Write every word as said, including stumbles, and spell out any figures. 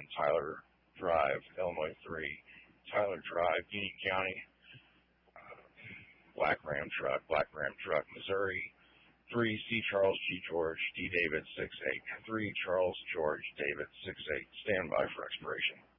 Tyler Drive, Illinois three, Tyler Drive, Union County. Uh, Black Ram Truck, Black Ram Truck, Missouri. three, C. Charles G. George, D. David, six eight. three, Charles George David, six eight. Stand by for expiration.